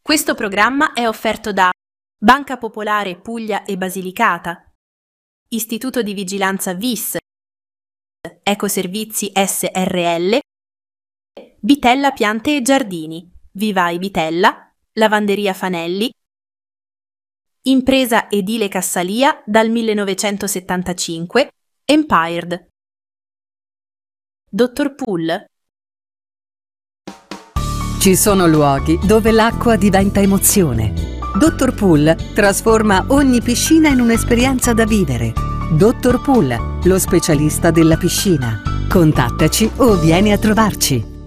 Questo programma è offerto da Banca Popolare Puglia e Basilicata, Istituto di Vigilanza VIS, Ecoservizi SRL, Bitella Piante e Giardini, Vivai Bitella, Lavanderia Fanelli, Impresa Edile Cassalia dal 1975, Empired. Dottor Pool. Ci sono luoghi dove l'acqua diventa emozione. Dottor Pool trasforma ogni piscina in un'esperienza da vivere. Dottor Pool, lo specialista della piscina. Contattaci o vieni a trovarci.